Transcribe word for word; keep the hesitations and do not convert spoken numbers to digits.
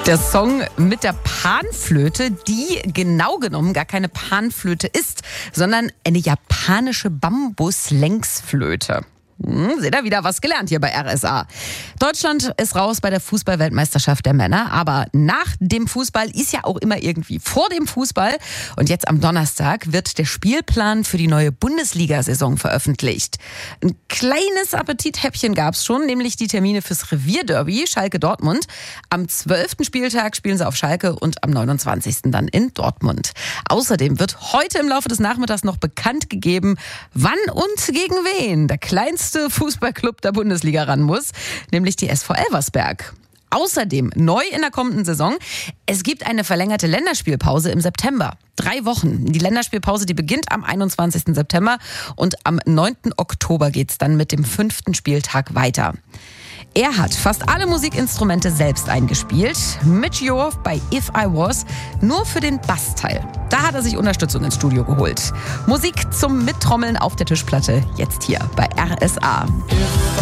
Der Song mit der Panflöte, die genau genommen gar keine Panflöte ist, sondern eine japanische Bambuslängsflöte. Hm, seht ihr, wieder was gelernt hier bei R S A. Deutschland ist raus bei der Fußball-Weltmeisterschaft der Männer, aber nach dem Fußball ist ja auch immer irgendwie vor dem Fußball. Und jetzt am Donnerstag wird der Spielplan für die neue Bundesliga-Saison veröffentlicht. Ein kleines Appetithäppchen gab's schon, nämlich die Termine fürs Revierderby Schalke-Dortmund. Am zwölften Spieltag spielen sie auf Schalke und am neunundzwanzigsten dann in Dortmund. Außerdem wird heute im Laufe des Nachmittags noch bekannt gegeben, wann und gegen wen der kleinste Fußballclub der Bundesliga ran muss, nämlich die S V Elversberg. Außerdem neu in der kommenden Saison, es gibt eine verlängerte Länderspielpause im September. Drei Wochen. Die Länderspielpause, die beginnt am einundzwanzigsten September und am neunten Oktober geht's dann mit dem fünften Spieltag weiter. Er hat fast alle Musikinstrumente selbst eingespielt. Mitch Johoff bei If I Was, nur für den Bassteil. Da hat er sich Unterstützung ins Studio geholt. Musik zum Mittrommeln auf der Tischplatte, jetzt hier bei R S A.